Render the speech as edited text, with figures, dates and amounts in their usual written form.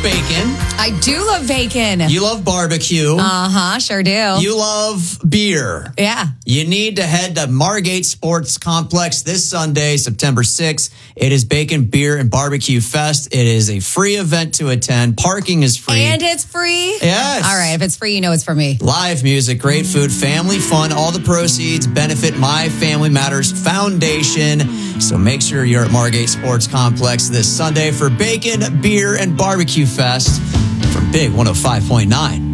bacon. I do love bacon. You love barbecue. Sure do. You love beer. Yeah. You need to head to Margate Sports Complex this Sunday, September 6th. It is Bacon, Beer, and Barbecue Fest. It is a free event to attend. Parking is free. And it's free? Yes. All right. If it's free, you know it's for me. Live music, great food, family fun. All the proceeds benefit My Family Matters Foundation. So make sure you're at Margate Sports Complex this Sunday for Bacon, Beer, and Barbecue Fest from Big 105.9.